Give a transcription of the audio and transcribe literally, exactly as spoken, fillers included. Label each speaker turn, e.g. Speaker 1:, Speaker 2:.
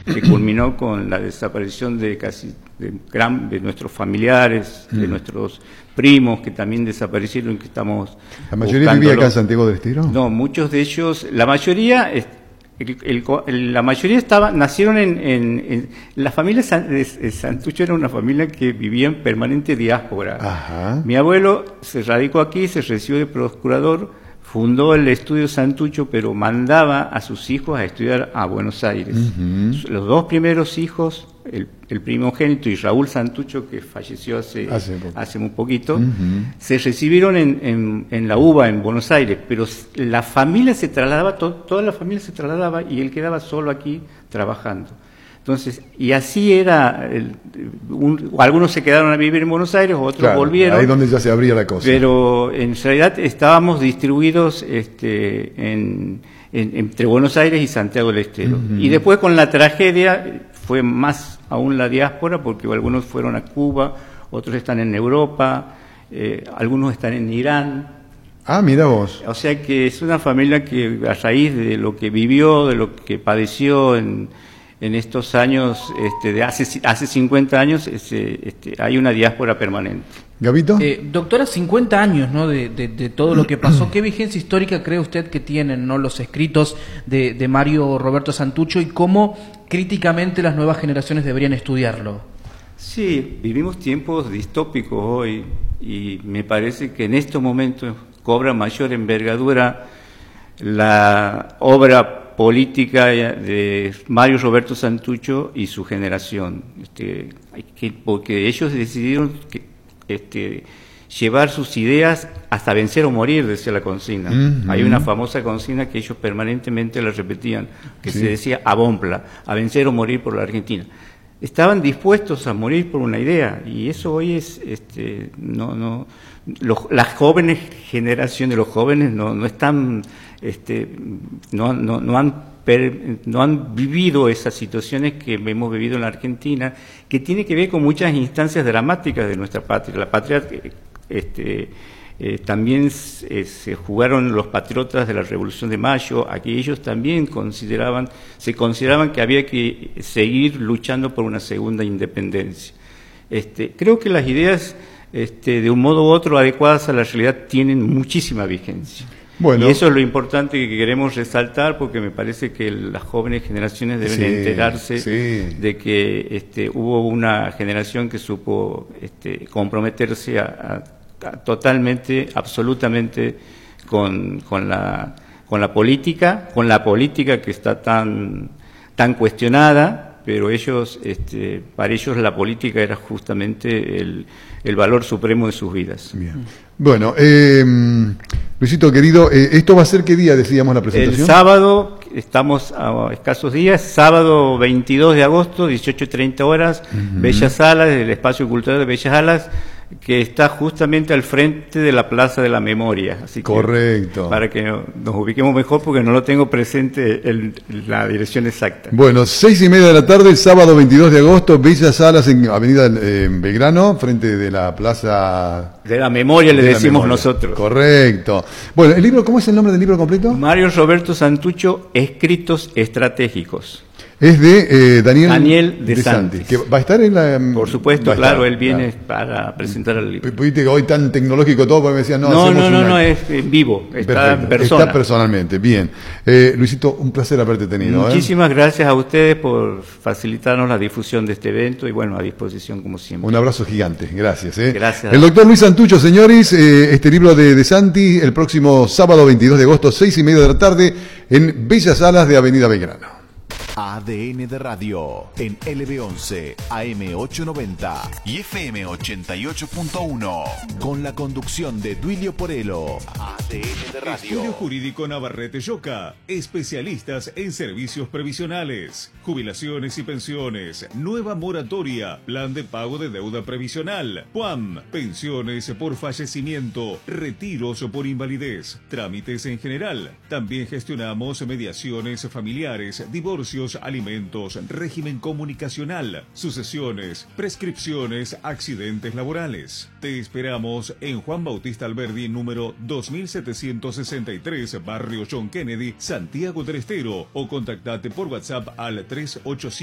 Speaker 1: que culminó con la desaparición de casi de, gran, de nuestros familiares, mm. de nuestros primos que también desaparecieron, que estamos
Speaker 2: ¿La mayoría vivía acá en Santiago del Estero?
Speaker 1: No, muchos de ellos, la mayoría... El, el, el, la mayoría estaba, nacieron en, en, en la familia San, de Santucho era una familia que vivía en permanente diáspora. Ajá. Mi abuelo se radicó aquí, se recibió de procurador, fundó el estudio Santucho, pero mandaba a sus hijos a estudiar a Buenos Aires. Uh-huh. Los dos primeros hijos, el, el primogénito y Raúl Santucho, que falleció hace, hace, hace muy poquito, uh-huh. se recibieron en, en, en la U B A, en Buenos Aires, pero la familia se trasladaba, to, toda la familia se trasladaba y él quedaba solo aquí trabajando. Entonces, y así era, el, un, algunos se quedaron a vivir en Buenos Aires, otros claro, volvieron.
Speaker 2: Ahí donde ya se abría la cosa.
Speaker 1: Pero en realidad estábamos distribuidos este, en, en, entre Buenos Aires y Santiago del Estero. Uh-huh. Y después con la tragedia fue más aún la diáspora, porque algunos fueron a Cuba, otros están en Europa, eh, algunos están en Irán.
Speaker 2: Ah, mira vos.
Speaker 1: O sea que es una familia que a raíz de lo que vivió, de lo que padeció en... en estos años, este, de hace, hace cincuenta años, este, este, hay una diáspora permanente.
Speaker 2: ¿Gabito?
Speaker 3: Eh, doctora, cincuenta años, ¿no?, de, de, de todo lo que pasó. ¿Qué vigencia histórica cree usted que tienen, ¿no?, los escritos de, de Mario Roberto Santucho y cómo críticamente las nuevas generaciones deberían estudiarlo?
Speaker 1: Sí, vivimos tiempos distópicos hoy y me parece que en estos momentos cobra mayor envergadura la obra política de Mario Roberto Santucho y su generación, este, porque ellos decidieron que, este, llevar sus ideas hasta vencer o morir, decía la consigna. Uh-huh. Hay una famosa consigna que ellos permanentemente la repetían, que sí. se decía a bombla, a vencer o morir por la Argentina. Estaban dispuestos a morir por una idea, y eso hoy es, este, no, no, los, las jóvenes generaciones, los jóvenes no, no están, este, no, no, no han per, no han vivido esas situaciones que hemos vivido en la Argentina, que tiene que ver con muchas instancias dramáticas de nuestra patria. La patria, este, eh, también eh, se jugaron los patriotas de la Revolución de Mayo, aquí ellos también consideraban, se consideraban que había que seguir luchando por una segunda independencia. Este, creo que las ideas, este, de un modo u otro adecuadas a la realidad, tienen muchísima vigencia. Bueno. Y eso es lo importante que queremos resaltar, porque me parece que las jóvenes generaciones deben sí, enterarse sí. de que este, hubo una generación que supo este, comprometerse a, a, a totalmente, absolutamente con, con, la, con la política, con la política que está tan, tan cuestionada, pero ellos, este, para ellos la política era justamente el, el valor supremo de sus vidas.
Speaker 2: Bien. Bueno, eh, Luisito querido, eh, ¿esto va a ser qué día decíamos la presentación?
Speaker 1: El sábado, estamos a escasos días, sábado veintidós de agosto, dieciocho y treinta horas, uh-huh. Bellas Salas, el espacio cultural de Bellas Salas, que está justamente al frente de la Plaza de la Memoria. Así que,
Speaker 2: correcto.
Speaker 1: Para que nos ubiquemos mejor, porque no lo tengo presente el, la dirección exacta.
Speaker 2: Bueno, seis y media de la tarde, sábado veintidós de agosto, Bellas Salas, en Avenida eh, Belgrano, frente de la Plaza...
Speaker 1: De la Memoria, le decimos memoria. Nosotros.
Speaker 2: Correcto. Bueno, el libro, ¿cómo es el nombre del libro completo?
Speaker 1: Mario Roberto Santucho, Escritos Estratégicos.
Speaker 2: Es de eh, Daniel,
Speaker 1: Daniel de,
Speaker 2: de
Speaker 1: Santis.
Speaker 2: Santis, que va a estar en la...
Speaker 1: Por supuesto, claro, él viene claro. para presentar el libro.
Speaker 2: Viste que hoy tan tecnológico todo, porque me decían, no,
Speaker 1: no,
Speaker 2: hacemos
Speaker 1: no, no,
Speaker 2: una...
Speaker 1: no, es en vivo, está
Speaker 2: perfecto.
Speaker 1: en persona.
Speaker 2: Está personalmente, bien. Eh, Luisito, un placer haberte tenido.
Speaker 1: Muchísimas
Speaker 2: ¿eh?
Speaker 1: gracias a ustedes por facilitarnos la difusión de este evento y bueno, a disposición como siempre.
Speaker 2: Un abrazo gigante, gracias. ¿eh?
Speaker 1: Gracias.
Speaker 2: El doctor Luis Santucho, señores, eh, este libro de, de Santi, el próximo sábado veintidós de agosto, seis y media de la tarde, en Bellas Salas de Avenida Belgrano.
Speaker 4: A D N de Radio en L B once, A M ochocientos noventa y F M ochenta y ocho punto uno, con la conducción de Duilio Porello. A D N de Radio.
Speaker 5: Estudio Jurídico Navarrete Yoca, especialistas en servicios previsionales, jubilaciones y pensiones, nueva moratoria, plan de pago de deuda previsional, P U A M, pensiones por fallecimiento, retiros por invalidez, trámites en general. También gestionamos mediaciones familiares, divorcios, alimentos, régimen comunicacional, sucesiones, prescripciones, accidentes laborales. Te esperamos en Juan Bautista Alberdi, número dos mil setecientos sesenta y tres, Barrio John Kennedy, Santiago del Estero, o contactate por WhatsApp al tres ocho cinco